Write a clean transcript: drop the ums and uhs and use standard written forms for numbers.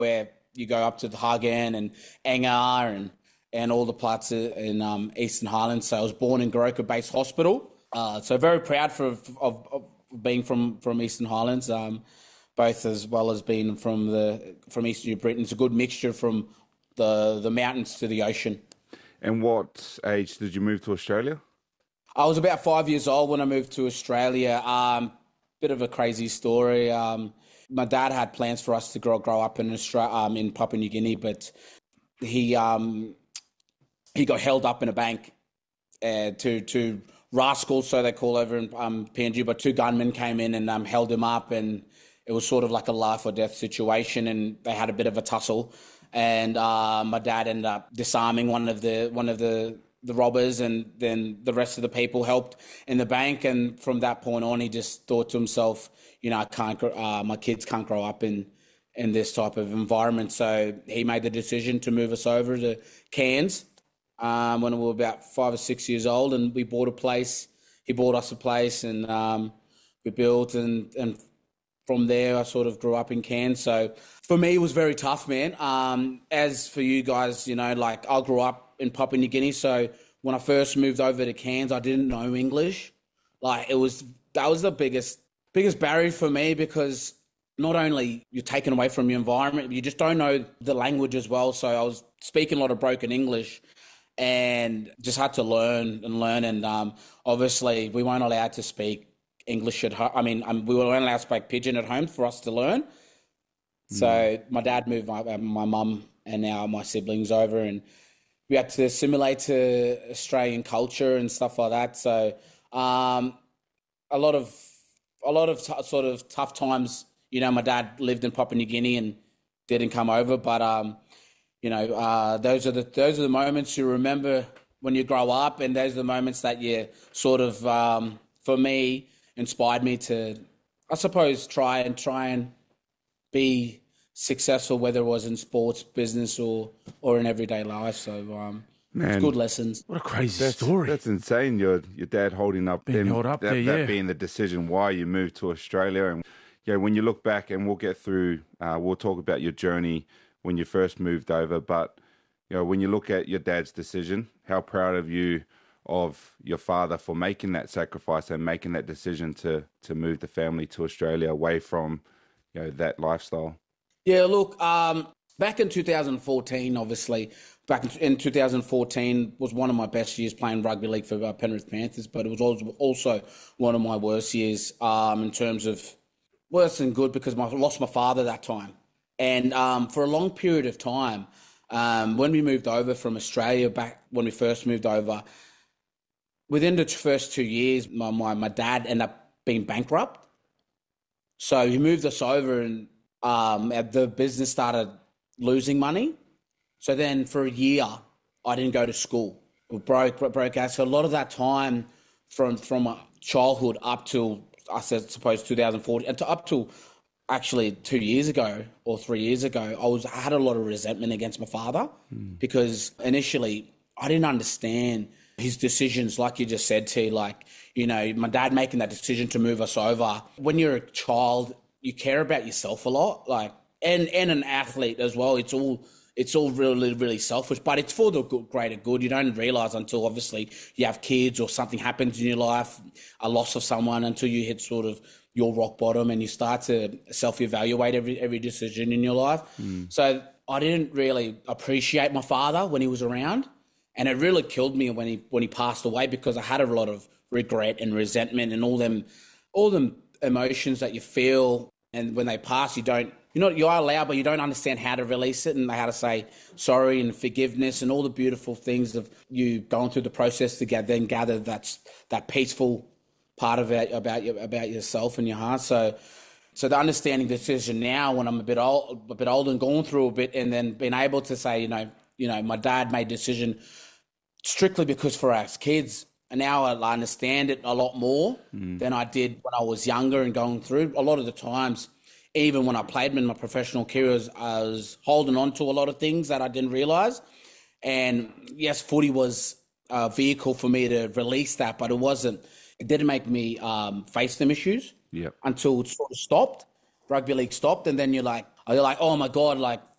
where you go up to the Hagen and Engar and all the parts in Eastern Highlands. So I was born in Goroka Base Hospital. So very proud of being from Eastern Highlands, both as well as being from Eastern New Britain. It's a good mixture from the mountains to the ocean. And what age did you move to Australia? I was about 5 years old when I moved to Australia. Bit of a crazy story. My dad had plans for us to grow up in Australia, in Papua New Guinea, but he got held up in a bank to rascals, so they call over in PNG. But two gunmen came in and held him up, and it was sort of like a life or death situation. And they had a bit of a tussle, and my dad ended up disarming one of the robbers, and then the rest of the people helped in the bank. And from that point on, he just thought to himself, my kids can't grow up in this type of environment. So he made the decision to move us over to Cairns when we were about 5 or 6 years old, and we bought a place. He bought us a place, and we built, and from there I sort of grew up in Cairns. So for me, it was very tough, man. As for you guys, I grew up in Papua New Guinea, so when I first moved over to Cairns, I didn't know English. That was the biggest barrier for me, because not only you're taken away from your environment, but you just don't know the language as well. So I was speaking a lot of broken English and just had to learn. And obviously we weren't allowed to speak English at home. We were only allowed to speak Pidgin at home for us to learn. So my dad moved my mum and now my siblings over, and we had to assimilate to Australian culture and stuff like that. So a lot of sort of tough times. My dad lived in Papua New Guinea and didn't come over, but those are the moments you remember when you grow up, and those are the moments that you sort of, for me, inspired me to, I suppose, try and be successful, whether it was in sports, business, or in everyday life. So it's good lessons. What a crazy story! That's insane. Your dad holding up, held up there, that being the decision why you moved to Australia. And when you look back, and we'll get through, we'll talk about your journey when you first moved over. But when you look at your dad's decision, how proud of you of your father for making that sacrifice and making that decision to move the family to Australia away from that lifestyle. Yeah, look, back in 2014, obviously, back in 2014 was one of my best years playing rugby league for Penrith Panthers, but it was also one of my worst years in terms of worse than good, because I lost my father that time. And for a long period of time, when we moved over from Australia, back when we first moved over, within the first 2 years, my dad ended up being bankrupt. So he moved us over, and the business started losing money. So then for a year, I didn't go to school. It broke out. So a lot of that time from childhood up till, I suppose, 2014, and up till actually 2 years ago or 3 years ago, I had a lot of resentment against my father because initially I didn't understand his decisions, like you just said, T, my dad making that decision to move us over. When you're a child, you care about yourself a lot, and an athlete as well. It's all really, really selfish, but it's for the greater good. You don't realise until obviously you have kids or something happens in your life, a loss of someone, until you hit sort of your rock bottom and you start to self-evaluate every decision in your life. So I didn't really appreciate my father when he was around, and it really killed me when he passed away, because I had a lot of regret and resentment and all them emotions that you feel. And when they pass, you are allowed, but you don't understand how to release it and how to say sorry and forgiveness and all the beautiful things of you going through the process to then gather that peaceful part of it about yourself and your heart. So the understanding decision now, when I'm a bit old and going through a bit, and then being able to say, my dad made a decision strictly because for us kids. And now I understand it a lot more than I did when I was younger and going through. A lot of the times, even when I played in my professional career, I was holding on to a lot of things that I didn't realise. And yes, footy was a vehicle for me to release that, but it wasn't. It didn't make me face them issues until it sort of stopped. Rugby league stopped, and then you're like, Are you like, oh my God, like